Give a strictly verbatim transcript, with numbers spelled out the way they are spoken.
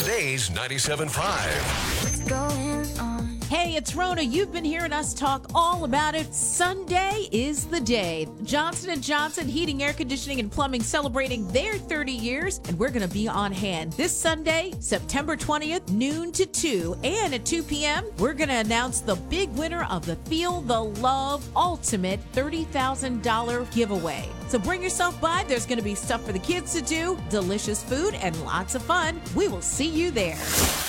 today's ninety-seven point five. What's going on? Hey, it's Rona. You've been hearing us talk all about it. Sunday is the day. Johnson and Johnson Heating, Air Conditioning, and Plumbing celebrating their thirty years, and we're going to be on hand this Sunday, September twentieth, noon to two. And at two p.m., we're going to announce the big winner of the Feel the Love Ultimate thirty thousand dollars giveaway. So bring yourself by. There's going to be stuff for the kids to do, delicious food, and lots of fun. We will see you there.